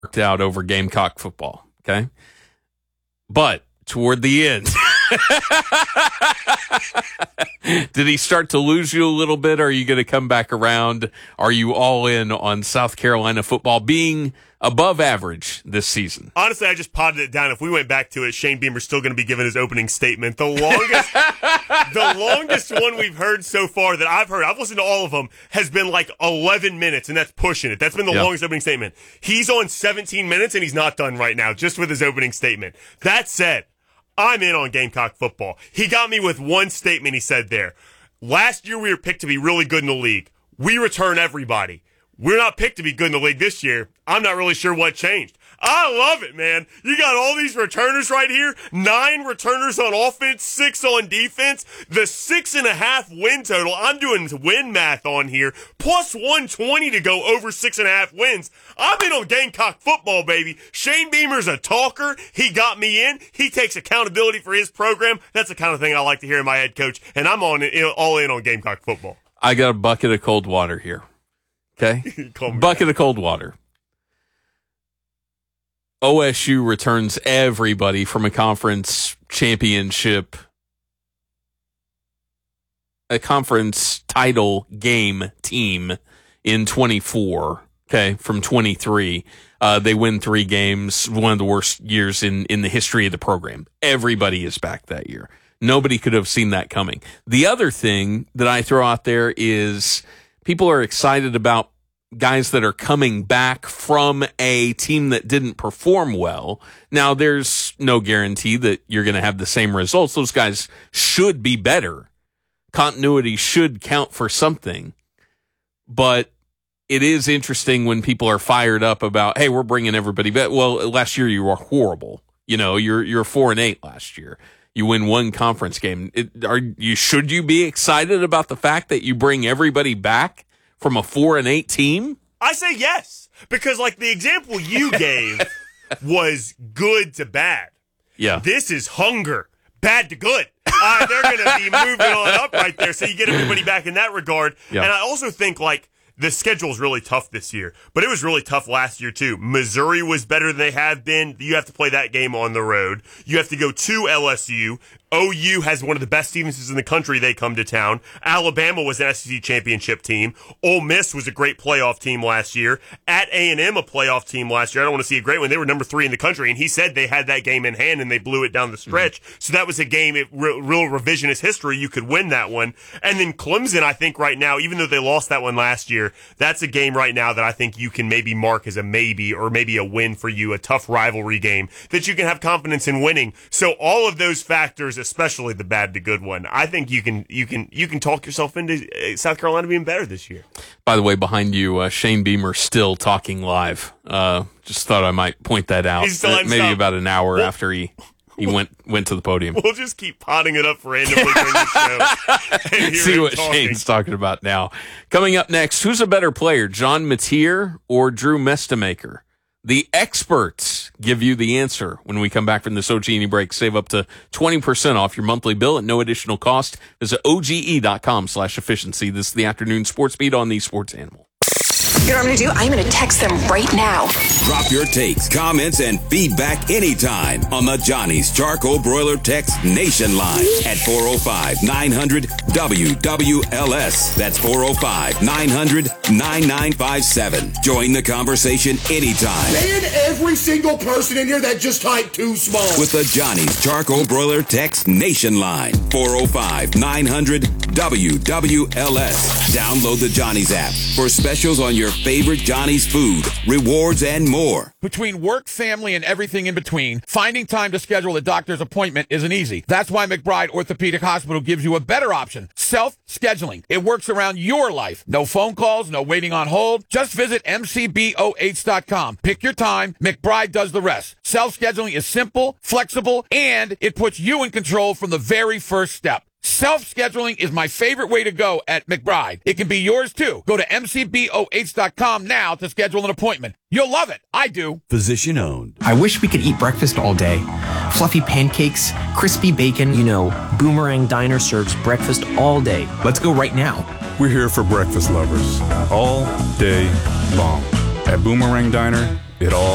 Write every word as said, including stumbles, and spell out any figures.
worked out over Gamecock football, okay? But toward the end, did he start to lose you a little bit? Are you going to come back around? Are you all in on South Carolina football being above average this season? Honestly, I just potted it down. If we went back to it, Shane Beamer's still going to be giving his opening statement. The longest the longest one we've heard so far that I've heard, I've listened to all of them, has been like eleven minutes, and that's pushing it. That's been the yep. longest opening statement. He's on seventeen minutes, and he's not done right now, just with his opening statement. That said, I'm in on Gamecock football. He got me with one statement he said there. Last year we were picked to be really good in the league. We return everybody. We're not picked to be good in the league this year. I'm not really sure what changed. I love it, man. You got all these returners right here. Nine returners on offense, six on defense. The six and a half win total. I'm doing win math on here. Plus one twenty to go over six and a half wins. I'm in on Gamecock football, baby. Shane Beamer's a talker. He got me in. He takes accountability for his program. That's the kind of thing I like to hear in my head coach. And I'm on all in on Gamecock football. I got a bucket of cold water here. Okay? Bucket of cold water. O S U returns everybody from a conference championship, a conference title game team in twenty-four, okay, from twenty-three. Uh, they win three games, one of the worst years in, in the history of the program. Everybody is back that year. Nobody could have seen that coming. The other thing that I throw out there is people are excited about guys that are coming back from a team that didn't perform well. Now, there's no guarantee that you're going to have the same results. Those guys should be better. Continuity should count for something. But it is interesting when people are fired up about, hey, we're bringing everybody back. Well, last year you were horrible. You know, you're you're four and eight last year. You win one conference game. It, are you should you be excited about the fact that you bring everybody back from a four and eight team? I say yes, because like the example you gave was good to bad. Yeah. This is hunger, bad to good. Uh, they're going to be moving on up right there, so you get everybody back in that regard. Yeah. And I also think like the schedule is really tough this year, but it was really tough last year too. Missouri was better than they have been. You have to play that game on the road. You have to go to L S U. O U has one of the best defenses in the country. They come to town. Alabama was an S E C championship team. Ole Miss was a great playoff team last year. At A and M, a playoff team last year. I don't want to see a great one. They were number three in the country, and he said they had that game in hand, and they blew it down the stretch. Mm-hmm. So that was a game, it, real, real revisionist history. You could win that one. And then Clemson, I think right now, even though they lost that one last year, that's a game right now that I think you can maybe mark as a maybe or maybe a win for you, a tough rivalry game that you can have confidence in winning. So all of those factors, especially the bad to good one, I think you can you can you can talk yourself into South Carolina being better this year. By the way, behind you, uh, Shane Beamer still talking live. Uh, just thought I might point that out. He's still uh, maybe stop. about an hour well, after he he went went to the podium. We'll just keep potting it up randomly during the show. And see what talking. Shane's talking about now. Coming up next, who's a better player, John Mateer or Drew Mestemaker? The experts give you the answer when we come back from this O G and E break. Save up to twenty percent off your monthly bill at no additional cost. Visit O G E dot com slash efficiency. This is the afternoon sports beat on the Sports Animal. You know what I'm going to do? I'm going to text them right now. Drop your takes, comments, and feedback anytime on the Johnny's Charcoal Broiler Text Nation line at four oh five, nine hundred, W W L S. That's four oh five, nine hundred, nine nine five seven. Join the conversation anytime. Ban every single person in here that just typed too small. With the Johnny's Charcoal Broiler Text Nation line, four oh five, nine hundred, W W L S. Download the Johnny's app for specials on your favorite Johnny's food, rewards, and more. Between work, family, and everything in between, finding time to schedule a doctor's appointment isn't easy. That's why McBride Orthopedic Hospital gives you a better option, self-scheduling. It works around your life. No phone calls, no waiting on hold. Just visit M C B O H dot com. Pick your time. McBride does the rest. Self-scheduling is simple, flexible, and it puts you in control from the very first step. Self-scheduling is my favorite way to go at McBride. It can be yours, too. Go to M C B O H dot com now to schedule an appointment. You'll love it. I do. Physician owned. I wish we could eat breakfast all day. Fluffy pancakes, crispy bacon. You know, Boomerang Diner serves breakfast all day. Let's go right now. We're here for breakfast lovers all day long. At Boomerang Diner, it all